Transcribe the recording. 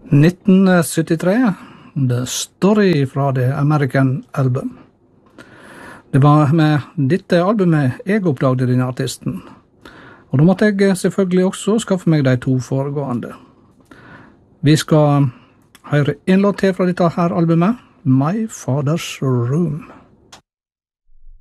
1973, The Story fra The American Album. Det var med dette albumet jeg oppdagde denne artisten. Og da måtte jeg selvfølgelig også skaffe meg de 2 foregående. Vi skal høre en låt til fra dette her albumet, My Father's Room.